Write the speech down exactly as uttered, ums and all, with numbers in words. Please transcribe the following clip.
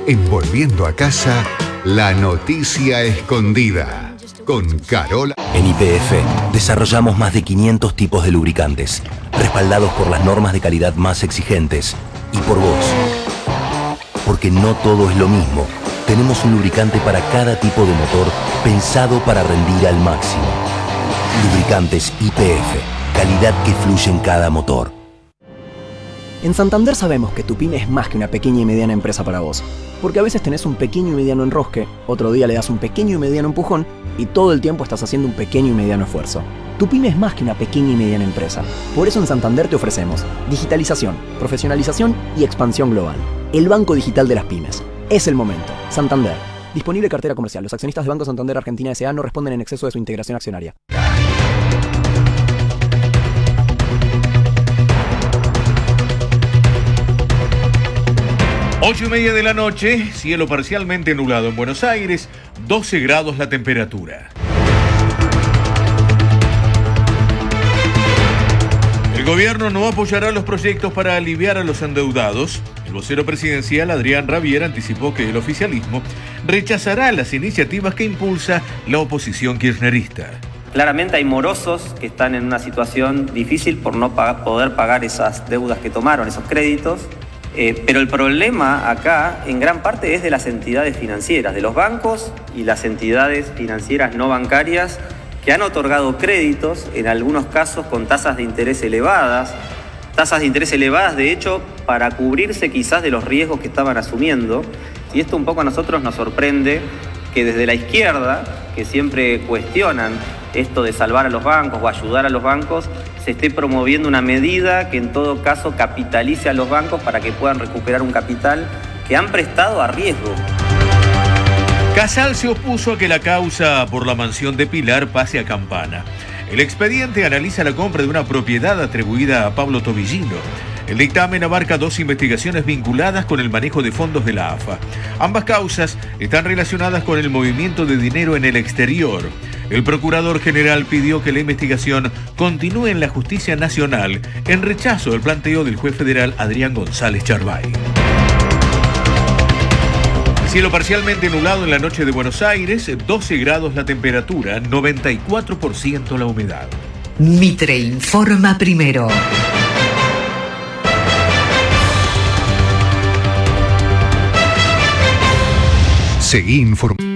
en Volviendo a Casa, la noticia escondida, con Carola. En Y P F desarrollamos más de quinientos tipos de lubricantes, respaldados por las normas de calidad más exigentes y por vos. Porque no todo es lo mismo. Tenemos un lubricante para cada tipo de motor pensado para rendir al máximo. Lubricantes Y P F, calidad que fluye en cada motor. En Santander sabemos que tu pyme es más que una pequeña y mediana empresa para vos. Porque a veces tenés un pequeño y mediano enrosque, otro día le das un pequeño y mediano empujón y todo el tiempo estás haciendo un pequeño y mediano esfuerzo. Tu pyme es más que una pequeña y mediana empresa. Por eso en Santander te ofrecemos digitalización, profesionalización y expansión global. El banco digital de las pymes. Es el momento. Santander. Disponible cartera comercial. Los accionistas de Banco Santander Argentina S A no responden en exceso de su integración accionaria. Ocho y media de la noche, cielo parcialmente nublado en Buenos Aires, doce grados la temperatura. El gobierno no apoyará los proyectos para aliviar a los endeudados. El vocero presidencial Adrián Rabier anticipó que el oficialismo rechazará las iniciativas que impulsa la oposición kirchnerista. Claramente hay morosos que están en una situación difícil por no pagar, poder pagar esas deudas que tomaron, esos créditos. Eh, pero el problema acá, en gran parte, es de las entidades financieras, de los bancos y las entidades financieras no bancarias que han otorgado créditos, en algunos casos con tasas de interés elevadas, tasas de interés elevadas, de hecho, para cubrirse quizás de los riesgos que estaban asumiendo. Y esto un poco a nosotros nos sorprende que desde la izquierda, que siempre cuestionan esto de salvar a los bancos o ayudar a los bancos, se esté promoviendo una medida que en todo caso capitalice a los bancos para que puedan recuperar un capital que han prestado a riesgo. Casal se opuso a que la causa por la mansión de Pilar pase a Campana. El expediente analiza la compra de una propiedad atribuida a Pablo Tobillino. El dictamen abarca dos investigaciones vinculadas con el manejo de fondos de la A F A. Ambas causas están relacionadas con el movimiento de dinero en el exterior. El procurador general pidió que la investigación continúe en la Justicia Nacional en rechazo del planteo del juez federal Adrián González Charbay. Cielo parcialmente nublado en la noche de Buenos Aires, doce grados la temperatura, noventa y cuatro por ciento la humedad. Mitre informa primero. Seguí informando.